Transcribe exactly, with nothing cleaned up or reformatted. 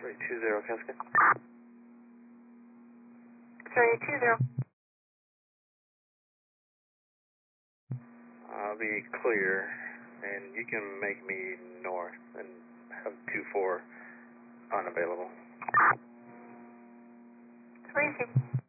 three two zero, Cascade. three two zero. I'll be clear, and you can make me north and have two four unavailable. three zero.